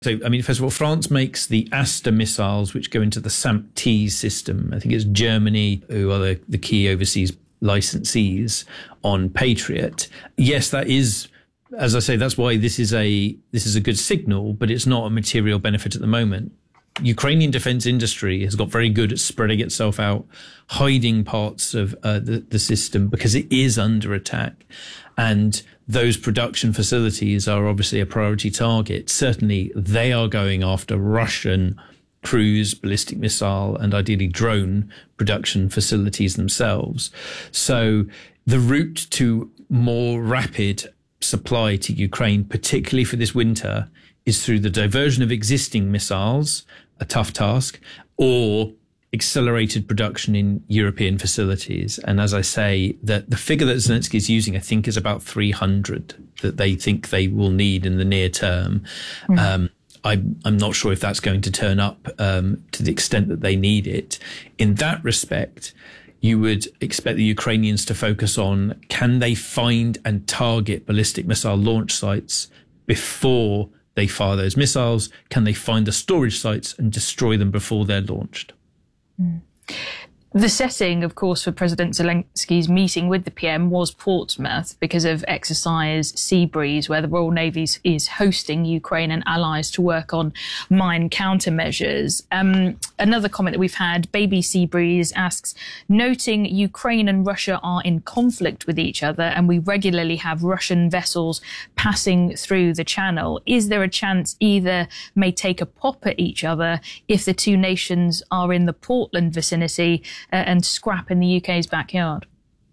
So, I mean, first of all, France makes the Aster missiles, which go into the SAMP-T system. I think it's Germany who are the key overseas licensees on Patriot. Yes, that is, as I say, that's why this is a good signal, but it's not a material benefit at the moment. Ukrainian defense industry has got very good at spreading itself out, hiding parts of the system because it is under attack. And those production facilities are obviously a priority target. Certainly, they are going after Russian cruise, ballistic missile, and ideally drone production facilities themselves. So the route to more rapid supply to Ukraine, particularly for this winter, is through the diversion of existing missiles, a tough task, or accelerated production in European facilities. And as I say, that the figure that Zelensky is using, I think, is about 300 that they think they will need in the near term. Mm-hmm. I'm not sure if that's going to turn up to the extent that they need it. In that respect, you would expect the Ukrainians to focus on, can they find and target ballistic missile launch sites before they fire those missiles? Can they find the storage sites and destroy them before they're launched? Mm. The setting, of course, for President Zelensky's meeting with the PM was Portsmouth because of exercise Seabreeze, where the Royal Navy is hosting Ukraine and allies to work on mine countermeasures. Another comment that we've had, Baby Seabreeze asks, noting Ukraine and Russia are in conflict with each other and we regularly have Russian vessels passing through the channel, is there a chance either may take a pop at each other if the two nations are in the Portland vicinity and scrap in the UK's backyard?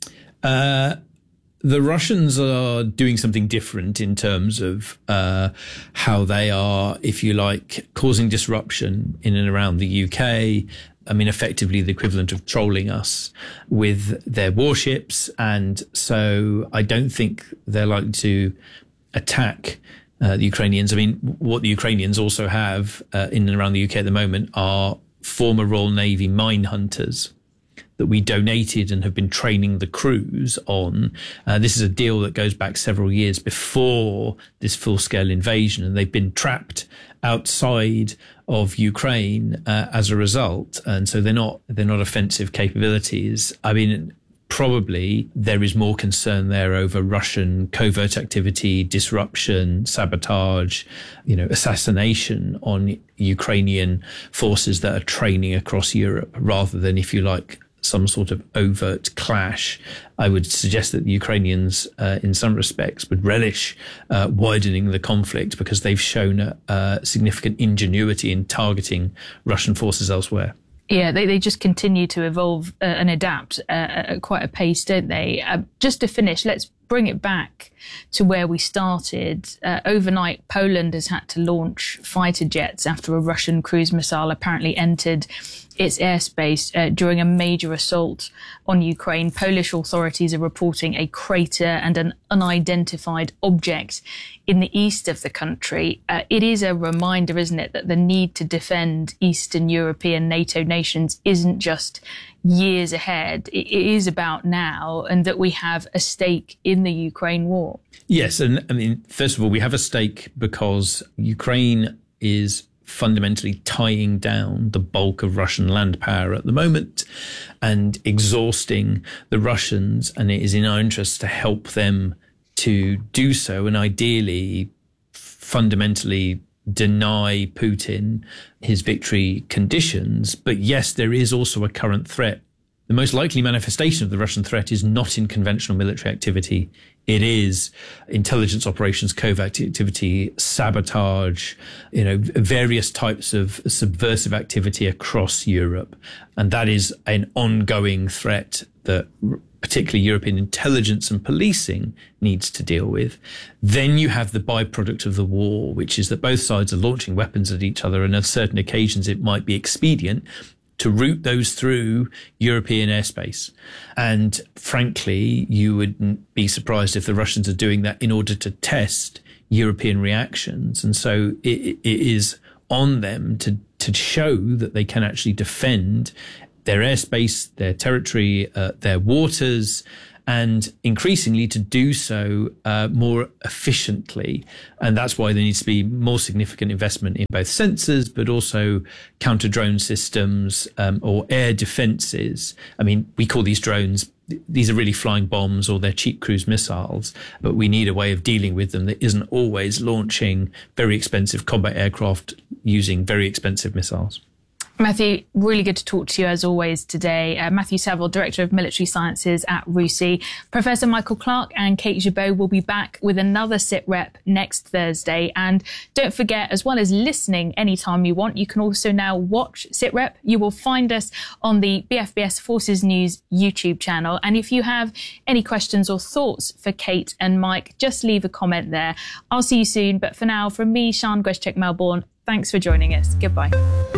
The Russians are doing something different in terms of how they are, if you like, causing disruption in and around the UK. I mean, effectively the equivalent of trolling us with their warships. And so I don't think they're likely to attack the Ukrainians. I mean, what the Ukrainians also have in and around the UK at the moment are former Royal Navy mine hunters that we donated and have been training the crews on. This is a deal that goes back several years before this full-scale invasion, and they've been trapped outside of Ukraine as a result. And so they're not offensive capabilities. I mean, probably there is more concern there over Russian covert activity, disruption, sabotage, assassination on Ukrainian forces that are training across Europe, rather than, if you like, some sort of overt clash. I would suggest that the Ukrainians, in some respects, would relish widening the conflict because they've shown significant ingenuity in targeting Russian forces elsewhere. Yeah, they just continue to evolve and adapt at quite a pace, don't they? Just to finish, let's bring it back to where we started. Overnight, Poland has had to launch fighter jets after a Russian cruise missile apparently entered its airspace during a major assault on Ukraine. Polish authorities are reporting a crater and an unidentified object in the east of the country. It is a reminder, isn't it, that the need to defend Eastern European NATO nations isn't just years ahead. It is about now, and that we have a stake in the Ukraine war. Yes. And I mean, first of all, we have a stake because Ukraine is fundamentally tying down the bulk of Russian land power at the moment and exhausting the Russians. And it is in our interest to help them to do so and ideally fundamentally deny Putin his victory conditions. But yes, there is also a current threat. The most likely manifestation of the Russian threat is not in conventional military activity. It is intelligence operations, covert activity, sabotage, various types of subversive activity across Europe. And that is an ongoing threat that particularly European intelligence and policing needs to deal with. Then you have the byproduct of the war, which is that both sides are launching weapons at each other, and on certain occasions it might be expedient to route those through European airspace. And frankly, you wouldn't be surprised if the Russians are doing that in order to test European reactions. And so it is on them to show that they can actually defend their airspace, their territory, their waters, and increasingly to do so more efficiently. And that's why there needs to be more significant investment in both sensors, but also counter-drone systems or air defences. I mean, we call these drones, these are really flying bombs or they're cheap cruise missiles, but we need a way of dealing with them that isn't always launching very expensive combat aircraft using very expensive missiles. Matthew, really good to talk to you as always today. Matthew Saville, Director of Military Sciences at RUSI. Professor Michael Clarke and Kate Gibault will be back with another SITREP next Thursday. And don't forget, as well as listening anytime you want, you can also now watch SITREP. You will find us on the BFBS Forces News YouTube channel. And if you have any questions or thoughts for Kate and Mike, just leave a comment there. I'll see you soon. But for now, from me, Sian Gweszczak Melbourne, thanks for joining us. Goodbye.